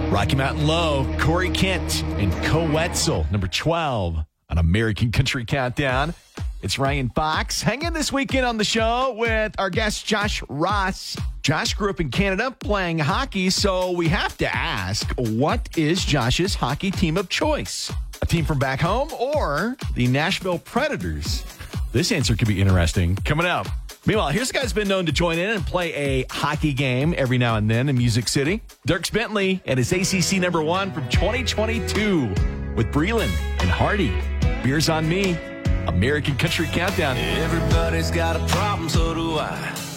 Rocky Mountain Low, Corey Kent, and Coetzel, number 12 on American Country Countdown. It's Ryan Fox hanging this weekend on the show with our guest, Josh Ross. Josh grew up in Canada playing hockey, so we have to ask, what is Josh's hockey team of choice? A team from back home or the Nashville Predators? This answer could be interesting. Coming up. Meanwhile, here's a guy who's been known to join in and play a hockey game every now and then in Music City. Dierks Bentley and his ACC number 1 from 2022 with Breland and Hardy. Beers on Me. American Country Countdown. Everybody's got a problem, so do I.